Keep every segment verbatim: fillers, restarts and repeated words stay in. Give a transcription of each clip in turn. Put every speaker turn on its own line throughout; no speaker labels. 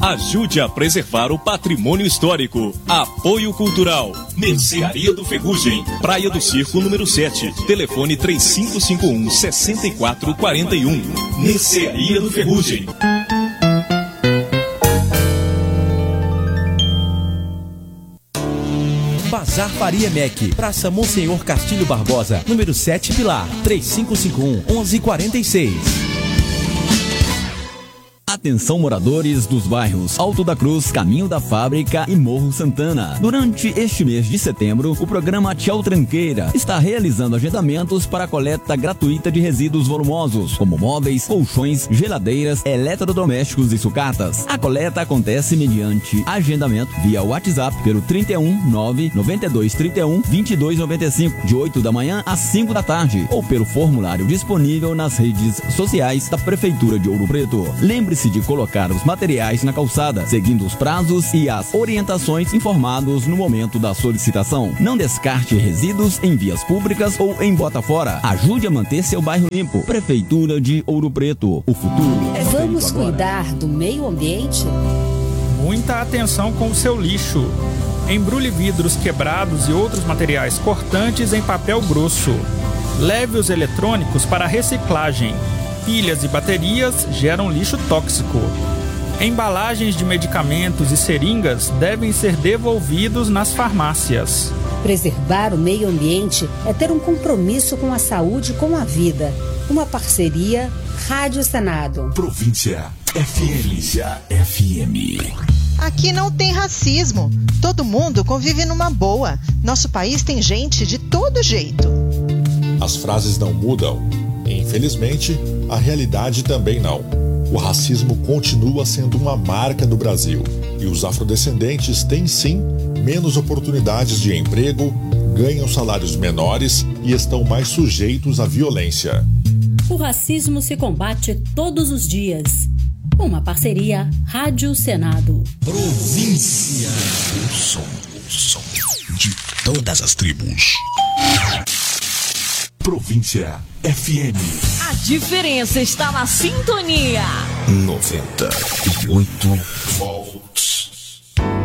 Ajude a preservar o patrimônio histórico. Apoio Cultural. Mercearia do Ferrugem. Praia do Circo, número sete. Telefone três cinco cinco um, seis quatro quatro um. Mercearia do Ferrugem.
Bazar Faria Mec, Praça Monsenhor Castilho Barbosa, número sete Pilar, três cinco cinco um, onze quatro seis.
Atenção moradores dos bairros Alto da Cruz, Caminho da Fábrica e Morro Santana. Durante este mês de setembro, o programa Tchau Tranqueira está realizando agendamentos para a coleta gratuita de resíduos volumosos, como móveis, colchões, geladeiras, eletrodomésticos e sucatas. A coleta acontece mediante agendamento via WhatsApp pelo trinta e um, nove, noventa e dois, trinta e um, vinte e dois, noventa e cinco, de oito da manhã às cinco da tarde, ou pelo formulário disponível nas redes sociais da Prefeitura de Ouro Preto. Lembre-se de colocar os materiais na calçada, seguindo os prazos e as orientações informados no momento da solicitação. Não descarte resíduos em vias públicas ou em bota fora. Ajude a manter seu bairro limpo. Prefeitura de Ouro Preto. O futuro é
Vamos
feito agora.
cuidar do meio ambiente?
Muita atenção com o seu lixo. Embrulhe vidros quebrados e outros materiais cortantes em papel grosso. Leve os eletrônicos para reciclagem. Pilhas e baterias geram lixo tóxico. Embalagens de medicamentos e seringas devem ser devolvidos nas farmácias.
Preservar o meio ambiente é ter um compromisso com a saúde e com a vida. Uma parceria Rádio Senado.
Província F M. F M.
Aqui não tem racismo. Todo mundo convive numa boa. Nosso país tem gente de todo jeito.
As frases não mudam. Infelizmente, a realidade também não. O racismo continua sendo uma marca no Brasil e os afrodescendentes têm sim menos oportunidades de emprego, ganham salários menores e estão mais sujeitos à violência.
O racismo se combate todos os dias. Uma parceria Rádio Senado.
Província. O som, o som de todas as tribos. Província F M.
A diferença está na sintonia.
noventa e oito volts.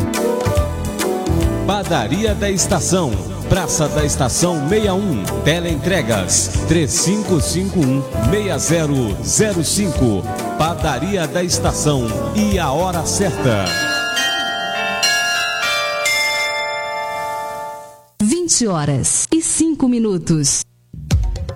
Padaria da Estação, Praça da Estação sessenta e um. Teleentregas três cinco cinco um, seis zero zero cinco. Padaria da Estação e a hora certa.
vinte horas e cinco minutos.